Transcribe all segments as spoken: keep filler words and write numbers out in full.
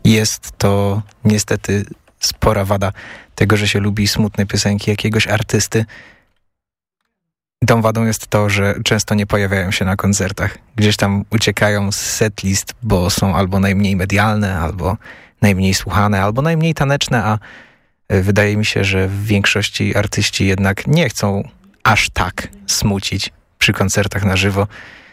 jest to niestety spora wada tego, że się lubi smutne piosenki jakiegoś artysty. Tą wadą jest to, że często nie pojawiają się na koncertach. Gdzieś tam uciekają z setlist, bo są albo najmniej medialne, albo najmniej słuchane, albo najmniej taneczne, a wydaje mi się, że w większości artyści jednak nie chcą aż tak smucić przy koncertach na żywo.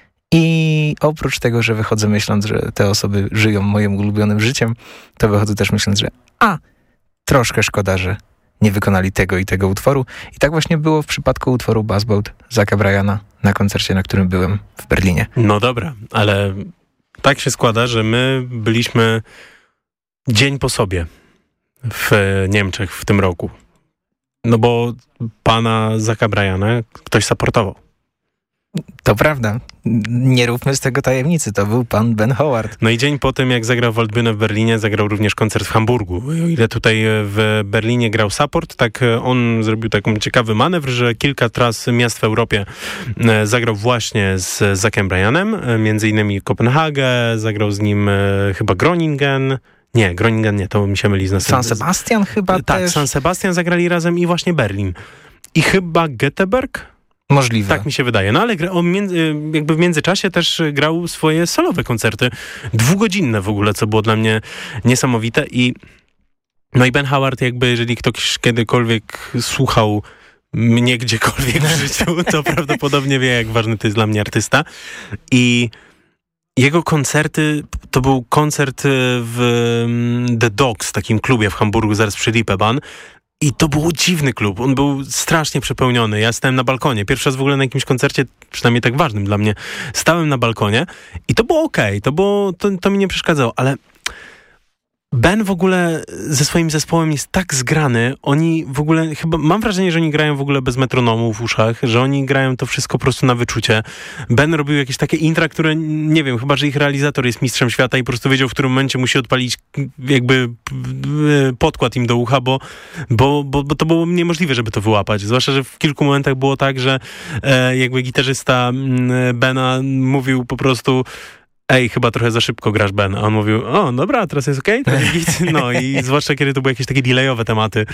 I oprócz tego, że wychodzę myśląc, że te osoby żyją moim ulubionym życiem, to wychodzę też myśląc, że a, troszkę szkoda, że nie wykonali tego i tego utworu. I tak właśnie było w przypadku utworu Buzzboat Zacka Bryana na koncercie, na którym byłem w Berlinie. No dobra, ale tak się składa, że my byliśmy dzień po sobie w Niemczech w tym roku. No bo pana Zacka Bryana ktoś supportował. To prawda. Nie róbmy z tego tajemnicy. To był pan Ben Howard. No i dzień po tym, jak zagrał w Waldbühne w Berlinie, zagrał również koncert w Hamburgu. O ile tutaj w Berlinie grał support, tak on zrobił taką ciekawy manewr, że kilka tras miast w Europie zagrał właśnie z Zackiem Bryanem. Między innymi Kopenhagę, zagrał z nim chyba Groningen. Nie, Groningen nie, to mi się myli z nas. San Sebastian chyba Tak, też. San Sebastian zagrali razem i właśnie Berlin. I chyba Göteborg? Możliwe. Tak mi się wydaje. No ale on między, jakby w międzyczasie też grał swoje solowe koncerty. Dwugodzinne w ogóle, co było dla mnie niesamowite. I no i Ben Howard, jakby jeżeli ktoś kiedykolwiek słuchał mnie gdziekolwiek w życiu, to prawdopodobnie wie, jak ważny to jest dla mnie artysta. I jego koncerty, to był koncert w The Dogs, takim klubie w Hamburgu, zaraz przy Reeperbahn. I to był dziwny klub. On był strasznie przepełniony. Ja stałem na balkonie. Pierwszy raz w ogóle na jakimś koncercie, przynajmniej tak ważnym dla mnie, stałem na balkonie i to było okej. Okay. To, było, to, to mi nie przeszkadzało, ale Ben w ogóle ze swoim zespołem jest tak zgrany. Oni w ogóle, chyba mam wrażenie, że oni grają w ogóle bez metronomu w uszach, że oni grają to wszystko po prostu na wyczucie. Ben robił jakieś takie intra, które, nie wiem, chyba, że ich realizator jest mistrzem świata i po prostu wiedział, w którym momencie musi odpalić jakby podkład im do ucha, bo, bo, bo, bo to było niemożliwe, żeby to wyłapać. Zwłaszcza, że w kilku momentach było tak, że e, jakby gitarzysta Bena mówił po prostu: ej, chyba trochę za szybko grasz, Ben. A on mówił: o, dobra, teraz jest okej? Okay? No i zwłaszcza, kiedy to były jakieś takie delayowe tematy.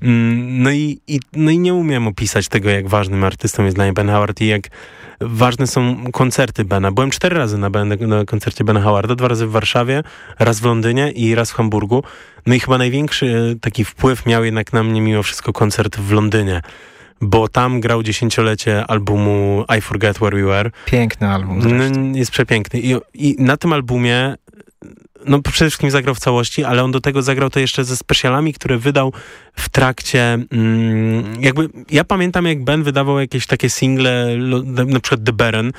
No i, i, no i nie umiem opisać tego, jak ważnym artystą jest dla mnie Ben Howard i jak ważne są koncerty Bena. Byłem cztery razy na, ben, na koncercie Bena Howarda, dwa razy w Warszawie, raz w Londynie i raz w Hamburgu. No i chyba największy taki wpływ miał jednak na mnie mimo wszystko koncert w Londynie, bo tam grał dziesięciolecie albumu I Forget Where We Were. Piękny album zresztą. Jest przepiękny. I, I na tym albumie no przede wszystkim zagrał w całości, ale on do tego zagrał to jeszcze ze specjalami, które wydał w trakcie mm, jakby, ja pamiętam, jak Ben wydawał jakieś takie single, na przykład The Baron,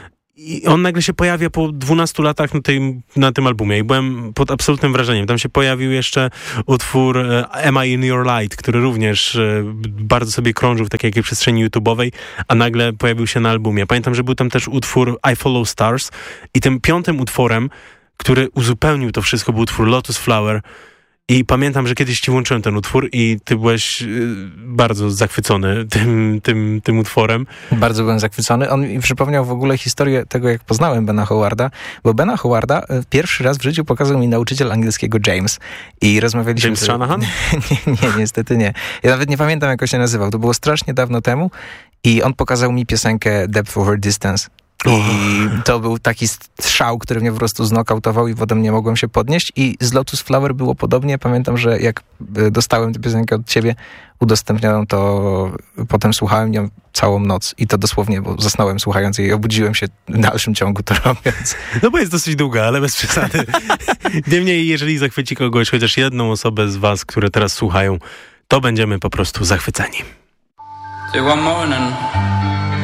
i on nagle się pojawia po dwunastu latach na, tej, na tym albumie i byłem pod absolutnym wrażeniem. Tam się pojawił jeszcze utwór Am I In Your Light, który również bardzo sobie krążył w takiej jakiej przestrzeni YouTube'owej, a nagle pojawił się na albumie. Pamiętam, że był tam też utwór I Follow Stars i tym piątym utworem, który uzupełnił to wszystko, był utwór Lotus Flower. I pamiętam, że kiedyś ci włączyłem ten utwór i ty byłeś bardzo zachwycony tym, tym, tym utworem. Bardzo byłem zachwycony. On mi przypomniał w ogóle historię tego, jak poznałem Bena Howarda, bo Bena Howarda pierwszy raz w życiu pokazał mi nauczyciel angielskiego James. I rozmawialiśmy... James Shanahan? nie, nie, niestety nie. Ja nawet nie pamiętam, jak on się nazywał. To było strasznie dawno temu i on pokazał mi piosenkę Depth Over Distance. I to był taki strzał, który mnie po prostu znokautował i potem nie mogłem się podnieść. I z Lotus Flower było podobnie. Pamiętam, że jak dostałem tę piosenkę od ciebie udostępnioną, to potem słuchałem ją całą noc. I to dosłownie, bo zasnąłem słuchając jej i obudziłem się w dalszym ciągu to robiąc. No bo jest dosyć długa, ale bez przesady. Niemniej, jeżeli zachwyci kogoś, chociaż jedną osobę z was, które teraz słuchają, to będziemy po prostu zachwyceni. Say one morning